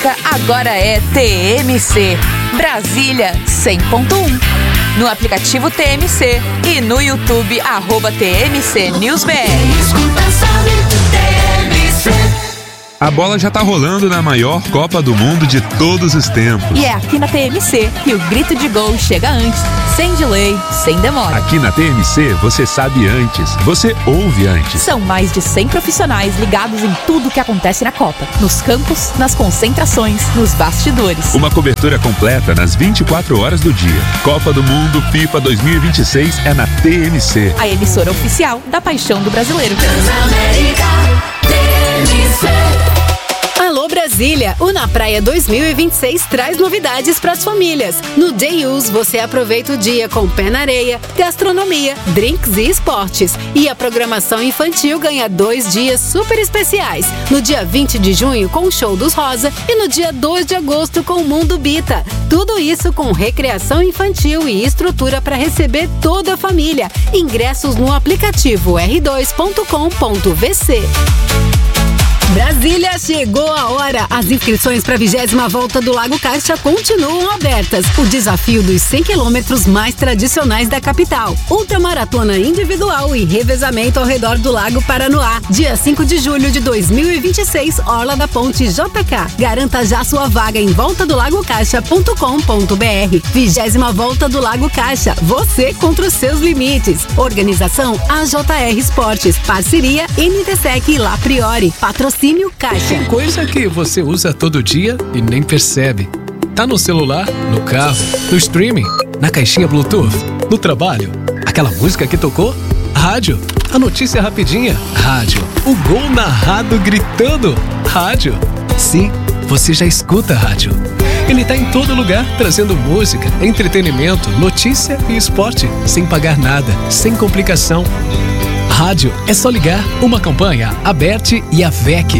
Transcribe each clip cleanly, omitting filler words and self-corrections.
Agora é TMC, Brasília 100.1. No aplicativo TMC e no YouTube, @TMC News BR. A bola já tá rolando na maior Copa do Mundo de todos os tempos. E é aqui na TMC que o grito de gol chega antes, sem delay, sem demora. Aqui na TMC você sabe antes, você ouve antes. São mais de 100 profissionais ligados em tudo que acontece na Copa. Nos campos, nas concentrações, nos bastidores. Uma cobertura completa nas 24 horas do dia. Copa do Mundo FIFA 2026 é na TMC. A emissora oficial da paixão do brasileiro. Alô Brasília, o Na Praia 2026 traz novidades para as famílias. No Day Use você aproveita o dia com pé na areia, gastronomia, drinks e esportes. E a programação infantil ganha 2 dias super especiais. No dia 20 de junho com o Show dos Rosa e no dia 2 de agosto com o Mundo Bita. Tudo isso com recreação infantil e estrutura para receber toda a família. Ingressos no aplicativo r2.com.vc. Brasília, chegou a hora! As inscrições para a 20ª Volta do Lago Caixa continuam abertas. O desafio dos 100 quilômetros mais tradicionais da capital. Ultramaratona individual e revezamento ao redor do Lago Paranoá. Dia 5 de julho de 2026, Orla da Ponte JK. Garanta já sua vaga em voltadolagocaixa.com.br. 20ª Volta do Lago Caixa. Você contra os seus limites. Organização AJR Esportes. Parceria NTSEC e La Priori. Patrocínio Caixa. Tem coisa que você usa todo dia e nem percebe. Tá no celular, no carro, no streaming, na caixinha Bluetooth, no trabalho. Aquela música que tocou? Rádio. A notícia rapidinha? Rádio. O gol narrado gritando? Rádio. Sim, você já escuta rádio. Ele tá em todo lugar, trazendo música, entretenimento, notícia e esporte, sem pagar nada, sem complicação. Rádio é só ligar. Uma campanha, a Bert e a VEC.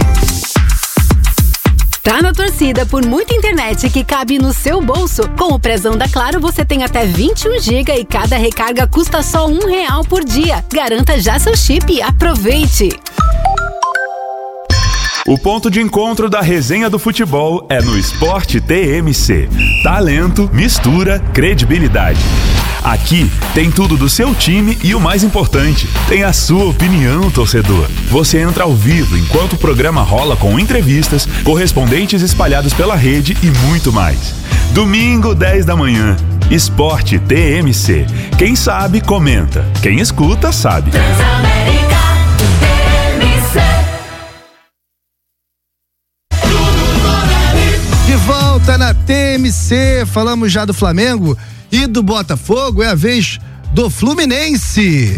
Tá na torcida por muita internet que cabe no seu bolso? Com o Prezão da Claro você tem até 21 GB e cada recarga custa só R$1 por dia. Garanta já seu chip e aproveite! O ponto de encontro da resenha do futebol é no Esporte TMC. Talento, mistura, credibilidade. Aqui tem tudo do seu time e o mais importante, tem a sua opinião, torcedor. Você entra ao vivo enquanto o programa rola com entrevistas, correspondentes espalhados pela rede e muito mais. Domingo, 10 da manhã. Esporte TMC. Quem sabe, comenta. Quem escuta, sabe. De volta na TMC, falamos já do Flamengo e do Botafogo, é a vez do Fluminense.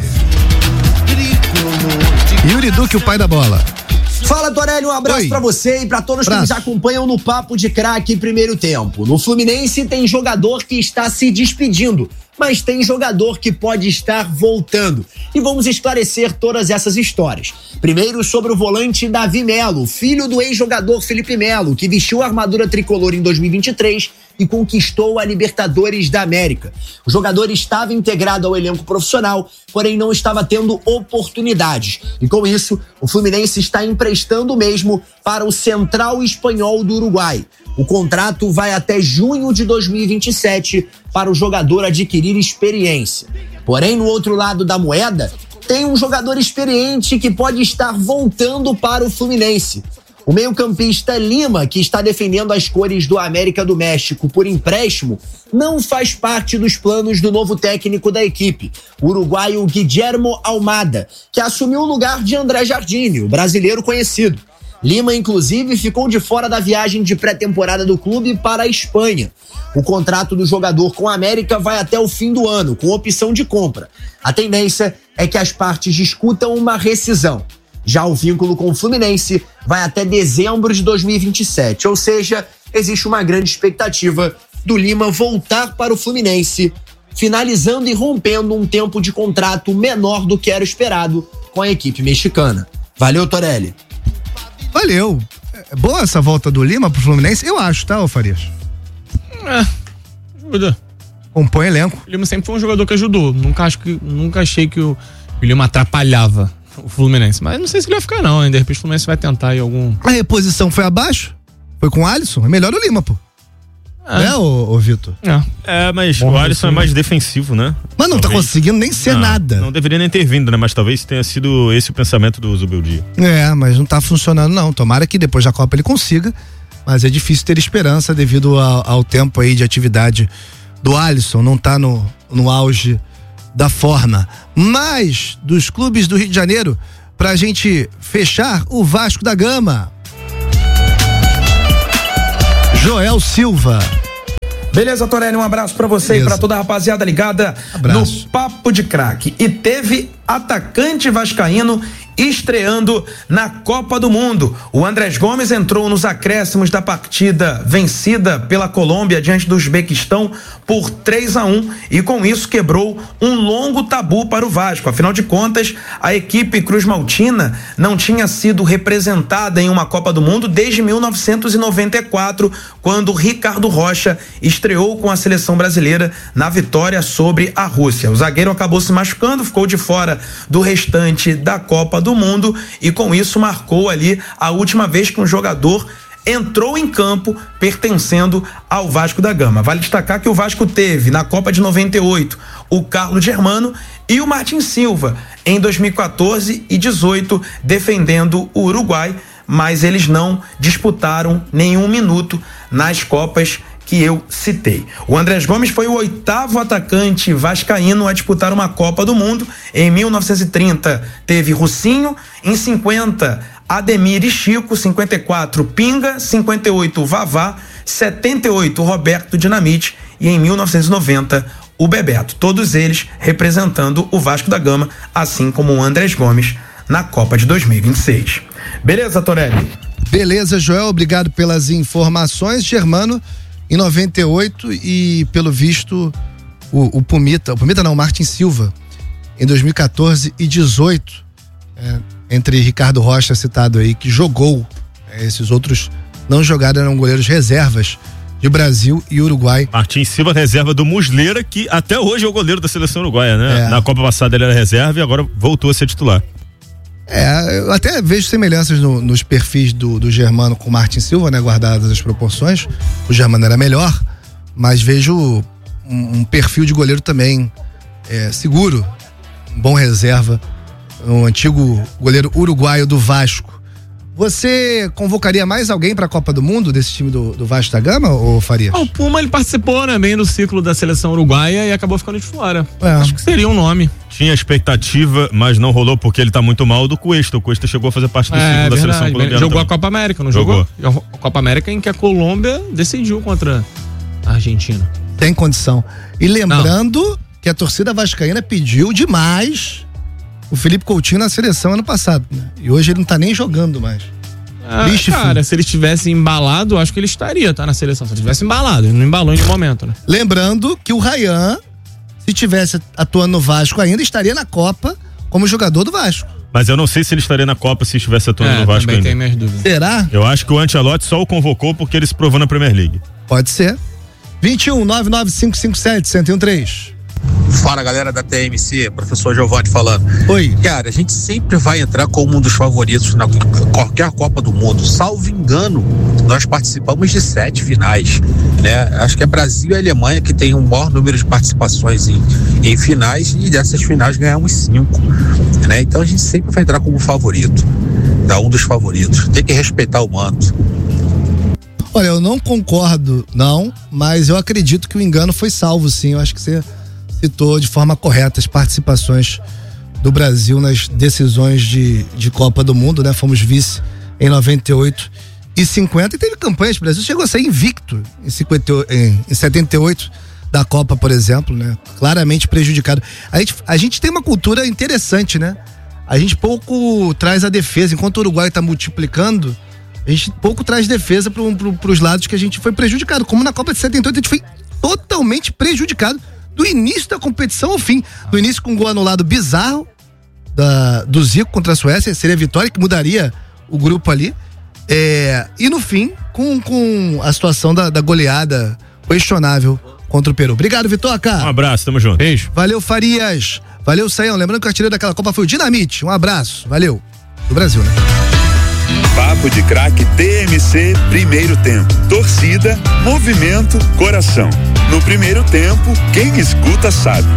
Yuri Duque, o pai da bola. Fala, Torelli, um abraço pra você e pra todos que nos acompanham no Papo de Craque Primeiro Tempo. No Fluminense tem jogador que está se despedindo, mas tem jogador que pode estar voltando. E vamos esclarecer todas essas histórias. Primeiro, sobre o volante Davi Melo, filho do ex-jogador Felipe Melo, que vestiu a armadura tricolor em 2023 e conquistou a Libertadores da América. O jogador estava integrado ao elenco profissional, porém não estava tendo oportunidades. E com isso, o Fluminense está emprestando mesmo para o Central Espanhol do Uruguai. O contrato vai até junho de 2027 para o jogador adquirir experiência. Porém, no outro lado da moeda, tem um jogador experiente que pode estar voltando para o Fluminense. O meio-campista Lima, que está defendendo as cores do América do México por empréstimo, não faz parte dos planos do novo técnico da equipe, o uruguaio Guillermo Almada, que assumiu o lugar de André Jardine, o brasileiro conhecido. Lima, inclusive, ficou de fora da viagem de pré-temporada do clube para a Espanha. O contrato do jogador com a América vai até o fim do ano, com opção de compra. A tendência é que as partes discutam uma rescisão. Já o vínculo com o Fluminense vai até dezembro de 2027, ou seja, existe uma grande expectativa do Lima voltar para o Fluminense, finalizando e rompendo um tempo de contrato menor do que era esperado com a equipe mexicana. Valeu, Torelli. Valeu. É boa essa volta do Lima pro Fluminense? Eu acho, tá, ô Farias? Ajuda. Compõe elenco. O Lima sempre foi um jogador que ajudou. Nunca achei que o Lima atrapalhava o Fluminense. Mas não sei se ele vai ficar, não. De repente o Fluminense vai tentar em algum. A reposição foi abaixo? Foi com o Alisson? É melhor o Lima, pô. É, ô Vitor? Mas bom, o Alisson é mais defensivo, né? Mas não tá conseguindo nem ser nada. Não deveria nem ter vindo, né? Mas talvez tenha sido esse o pensamento do Zubeldia. Mas não tá funcionando não. Tomara que depois da Copa ele consiga, mas é difícil ter esperança devido ao tempo aí de atividade do Alisson. Não tá no auge da forma. Mas, dos clubes do Rio de Janeiro, pra gente fechar, o Vasco da Gama. Joel Silva. Beleza, Torelli, um abraço pra você e pra toda a rapaziada ligada no Papo de Craque. E teve atacante vascaíno estreando na Copa do Mundo. O Andrés Gomes entrou nos acréscimos da partida vencida pela Colômbia diante do Uzbequistão por 3-1 e com isso quebrou um longo tabu para o Vasco. Afinal de contas, a equipe cruz-maltina não tinha sido representada em uma Copa do Mundo desde 1994, quando Ricardo Rocha estreou com a seleção brasileira na vitória sobre a Rússia. O zagueiro acabou se machucando, ficou de fora do restante da Copa do Mundo e com isso marcou ali a última vez que um jogador entrou em campo pertencendo ao Vasco da Gama. Vale destacar que o Vasco teve na Copa de 98 o Carlos Germano e o Martin Silva em 2014 e 18 defendendo o Uruguai, mas eles não disputaram nenhum minuto nas Copas que eu citei. O Andrés Gomes foi o 8º atacante vascaíno a disputar uma Copa do Mundo. Em 1930 teve Russinho, em 50 Ademir e Chico, 54 Pinga, 58 Vavá, 78 Roberto Dinamite e em 1990 o Bebeto. Todos eles representando o Vasco da Gama, assim como o Andrés Gomes na Copa de 2026. Beleza, Torelli? Beleza, Joel, obrigado pelas informações. Germano em 98 e pelo visto o Martin Silva em 2014 e 18, entre Ricardo Rocha citado aí, que jogou, esses outros não jogaram, eram goleiros reservas de Brasil e Uruguai. Martin Silva, reserva do Musleira, que até hoje é o goleiro da seleção uruguaia, né? Na Copa passada ele era reserva e agora voltou a ser titular. Eu até vejo semelhanças nos perfis do Germano com o Martin Silva, né? Guardadas as proporções. O Germano era melhor, mas vejo um perfil de goleiro também seguro, um bom reserva, um antigo goleiro uruguaio do Vasco. Você convocaria mais alguém para a Copa do Mundo desse time do Vasco da Gama, ou Farias? O Puma, ele participou, né, bem do ciclo da seleção uruguaia e acabou ficando de fora. Acho que seria um nome. Tinha expectativa, mas não rolou porque ele tá muito mal do Cuesta. O Cuesta chegou a fazer parte do ciclo da seleção colombiana. Jogou a Copa América, não jogou? A Copa América em que a Colômbia decidiu contra a Argentina. Tem condição. E lembrando que a torcida vascaína pediu demais o Felipe Coutinho na seleção ano passado, né? E hoje ele não tá nem jogando mais. Cara, se ele estivesse embalado, acho que ele estaria, na seleção. Se ele estivesse embalado, ele não embalou em nenhum momento, né? Lembrando que o Ryan, se tivesse atuando no Vasco ainda, estaria na Copa como jogador do Vasco. Mas eu não sei se ele estaria na Copa se estivesse atuando no Vasco ainda. Tem minhas dúvidas. Será? Eu acho que o Ancelotti só o convocou porque ele se provou na Premier League. Pode ser. 21-99557-1013. Fala, galera da TMC, professor Giovanni falando. Oi. Cara, a gente sempre vai entrar como um dos favoritos na qualquer Copa do Mundo. Salvo engano, nós participamos de 7 finais, né? Acho que é Brasil e Alemanha que tem o maior número de participações em finais, e dessas finais ganhamos 5, né? Então a gente sempre vai entrar como favorito, um dos favoritos. Tem que respeitar o manto. Olha, eu não concordo, mas eu acredito que o engano foi salvo, sim. Eu acho que você citou de forma correta as participações do Brasil nas decisões de Copa do Mundo, né? Fomos vice em 98 e 50 e teve campanhas. O Brasil chegou a ser invicto em 78 da Copa, por exemplo, né? Claramente prejudicado. A gente tem uma cultura interessante, né? A gente pouco traz a defesa, enquanto o Uruguai está multiplicando, a gente pouco traz defesa pros lados que a gente foi prejudicado, como na Copa de 78 a gente foi totalmente prejudicado do início da competição ao fim. Do início com um gol anulado bizarro do Zico contra a Suécia, seria a vitória que mudaria o grupo ali, e no fim com a situação da goleada questionável contra o Peru. Obrigado, Vitoca. Um abraço, tamo junto. Beijo. Valeu, Farias. Valeu, Saião. Lembrando que o artilheiro daquela Copa foi o Dinamite. Um abraço. Valeu. Do Brasil, né? Papo de Craque TMC, primeiro tempo. Torcida, movimento, coração. No primeiro tempo, quem escuta sabe.